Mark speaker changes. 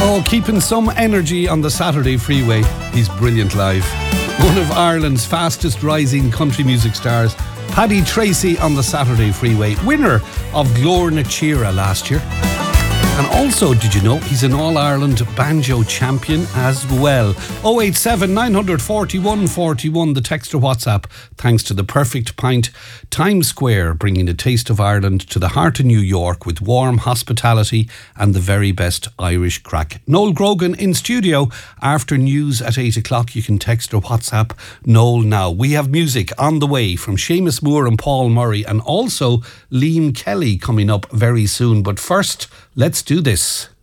Speaker 1: Oh, keeping some energy on the Saturday freeway. He's brilliant live. One of Ireland's fastest rising country music stars, Paddy Tracy on the Saturday freeway, winner of Glór na Tíre last year. And also, did you know, he's an All-Ireland banjo champion as well. 087 941 41, the text or WhatsApp, thanks to the Perfect Pint Times Square, bringing the taste of Ireland to the heart of New York with warm hospitality and the very best Irish crack. Noel Grogan in studio after news at 8 o'clock. You can text or WhatsApp Noel now. We have music on the way from Seamus Moore and Paul Murray, and also Liam Kelly coming up very soon. But first, let's do this.